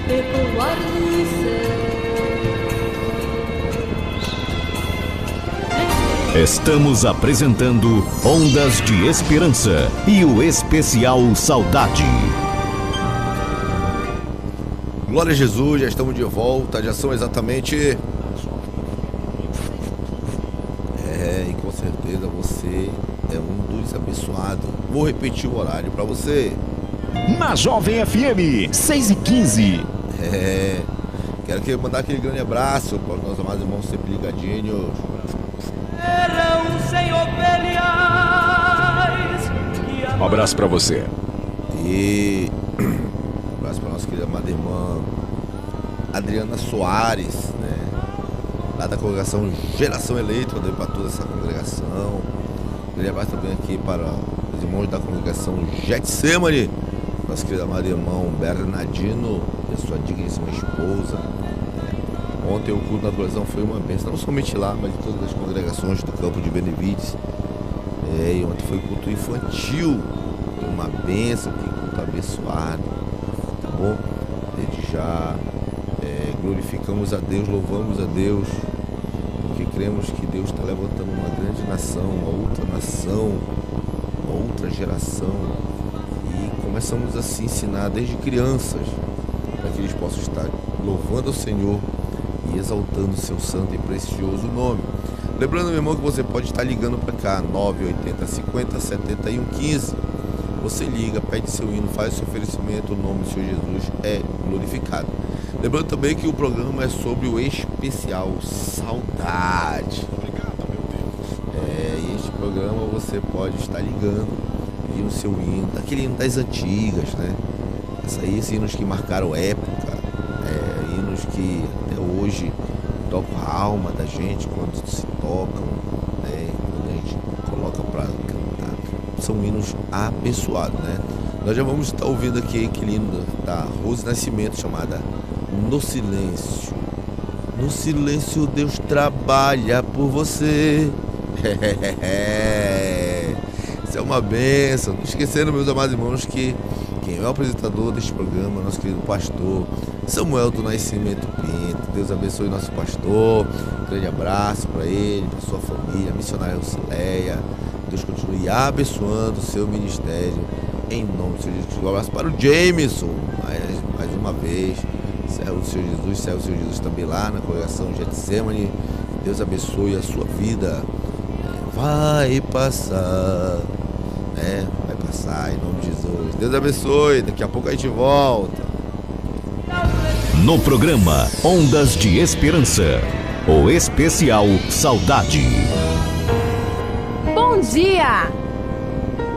revoar-nos céus. Estamos apresentando Ondas de Esperança e o especial Saudade. Glória a Jesus, já estamos de volta, já são exatamente... e com certeza você é um dos abençoados. Vou repetir o horário para você. Na Jovem FM, 6h15. Quero que mandar aquele grande abraço para os nossos amados irmãos sempre ligadinhos. Um abraço para você. E um abraço para nossa querida amada irmã Adriana Soares, né? Lá da congregação Geração Eleita, mandei para toda essa congregação. Um grande abraço também aqui para os irmãos da congregação Getsemane, nosso querido amado irmão Bernardino e a sua digníssima esposa. Ontem o culto da adoração foi uma bênção, não somente lá, mas em todas as congregações do campo de Benevides. E ontem foi culto infantil, foi uma bênção, que culto abençoado, tá bom? Desde já glorificamos a Deus, louvamos a Deus, porque cremos que Deus está levantando uma grande nação, uma outra geração, e começamos a se ensinar desde crianças, para que eles possam estar louvando ao Senhor e exaltando o seu santo e precioso nome. Lembrando, meu irmão, que você pode estar ligando para cá, 980 50 71 15. Você liga, pede seu hino, faz seu oferecimento, o nome do Senhor Jesus é glorificado. Lembrando também que o programa é sobre o especial Saudade. Obrigado, meu Deus. E este programa você pode estar ligando e o seu hino, daquele hino das antigas, né? Esses hinos que marcaram época, hinos que até hoje tocam a alma da gente quando se tocam, né? Quando a gente coloca para cantar. São hinos abençoados, né? Nós já vamos estar ouvindo aqui aquele hino da Rose Nascimento, chamada No Silêncio. No silêncio Deus trabalha por você. Isso é uma bênção. Não esquecendo, meus amados irmãos, que quem é o apresentador deste programa, nosso querido pastor Samuel do Nascimento Pinto. Deus abençoe nosso pastor. Um grande abraço para ele, para sua família, a missionária Lucileia. Deus continue abençoando o seu ministério, em nome do Senhor Jesus. Um abraço para o Jameson, mais uma vez. Serve o Senhor Jesus, serve o Senhor Jesus também lá na congregação Getsemane. Deus abençoe a sua vida. Vai passar, vai passar em nome de Jesus. Deus abençoe, daqui a pouco a gente volta. No programa Ondas de Esperança, o especial Saudade. Bom dia!